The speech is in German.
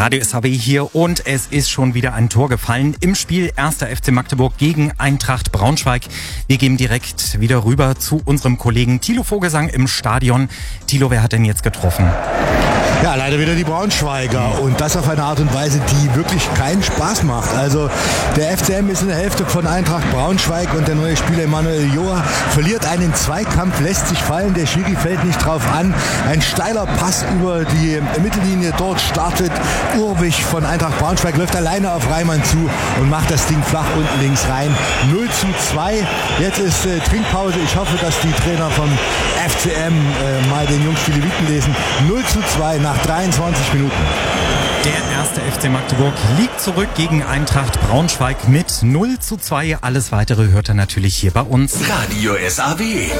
Radio SAW hier und es ist schon wieder ein Tor gefallen im Spiel 1. FC Magdeburg gegen Eintracht Braunschweig. Wir gehen direkt wieder rüber zu unserem Kollegen Thilo Vogelsang im Stadion. Thilo, wer hat denn jetzt getroffen? Ja, leider wieder die Braunschweiger und das auf eine Art und Weise, die wirklich keinen Spaß macht. Also der FCM ist in der Hälfte von Eintracht Braunschweig und der neue Spieler Emanuel Joa verliert einen Zweikampf, lässt sich fallen, der Schiri fällt nicht drauf an. Ein steiler Pass über die Mittellinie, dort startet Urwig von Eintracht Braunschweig, läuft alleine auf Reimann zu und macht das Ding flach unten links rein. 0:2, jetzt ist Trinkpause. Ich hoffe, dass die Trainer vom FCM mal den Jungs die Leviten lesen. 0:2 nach 23 Minuten. Der 1. FC Magdeburg liegt zurück gegen Eintracht Braunschweig mit 0:2. Alles Weitere hört er natürlich hier bei uns. Radio SAW.